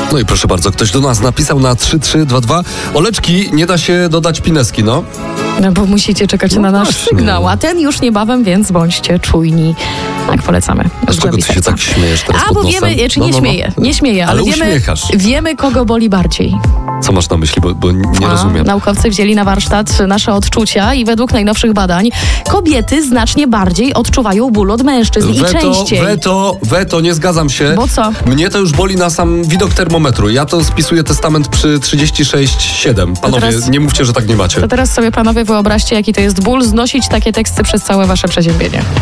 No i proszę bardzo, ktoś do nas napisał na 3322. Oleczki, nie da się dodać pineski, no. No bo musicie czekać na nasz sygnał, a ten już niebawem, więc bądźcie czujni. Tak, polecamy. A z czego ty się tak śmiejesz teraz pod bo nosem? wiemy, czy nie śmieję, ale wiemy, kogo boli bardziej. Co masz na myśli, bo nie rozumiem. Naukowcy wzięli na warsztat nasze odczucia i według najnowszych badań kobiety znacznie bardziej odczuwają ból od mężczyzn i częściej. Weto, nie zgadzam się. Bo co? Mnie to już boli na sam widok termometru. Ja to spisuję testament przy 36,7. Panowie, nie mówcie, że tak nie macie. To teraz sobie panowie wyobraźcie, jaki to jest ból znosić takie teksty przez całe wasze przeziębienie.